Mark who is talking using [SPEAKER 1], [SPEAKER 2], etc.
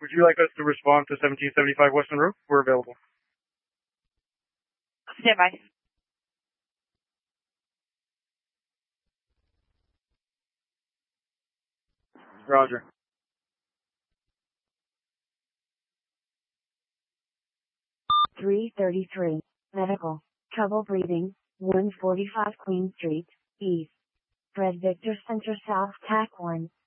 [SPEAKER 1] Would you like us to respond to 1775 Western Road? We're available.
[SPEAKER 2] Stand by.
[SPEAKER 1] Roger.
[SPEAKER 3] $333. Medical. Trouble breathing. 145 Queen Street, East. Fred Victor Center South TAC 1.